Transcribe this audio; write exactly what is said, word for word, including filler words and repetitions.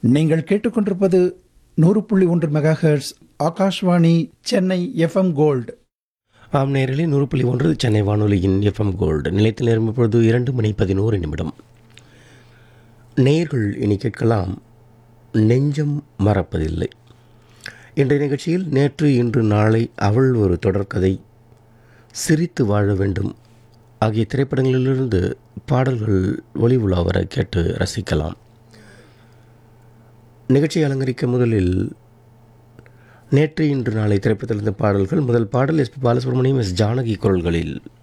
நீங்கள் கேட்டுக்கொண்டிருப்பது நூறு புள்ளி ஒன்று mega hertz Akashvani Chennai FM gold. ஆம் நேரிலே நூறு புள்ளி ஒன்று சென்னை வானொலியின் எஃப்எம் கோல்டு நிலையத்தில் நேரம் இப்பொழுது இரண்டு மணி பதினோரு நிமிடம். நேயர்கள் இனி கேட்கலாம் நெஞ்சம் மறப்பதில்லை. இன்றைய நிகழ்ச்சியில் நேற்று இன்று நாளை அவள் ஒரு தொடர்கதை, சிரித்து வாழ வேண்டும் ஆகிய திரைப்படங்களிலிருந்து பாடல்கள் ஒளி உலா வர கேட்டு ரசிக்கலாம். நிகழ்ச்சியை அலங்கரிக்க முதலில் நேற்று இன்று நாளை திரைப்படத்திலிருந்த பாடல்கள். முதல் பாடல் S B Balasubramaniam, S Janaki குரல்களில்.